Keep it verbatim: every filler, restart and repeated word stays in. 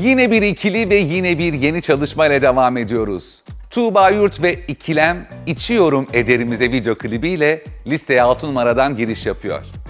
Yine bir ikili ve yine bir yeni çalışmayla devam ediyoruz. Tuğba Yurt ve İkilem, İçiyorum Ederimize video klibiyle listeye altı numaradan giriş yapıyor.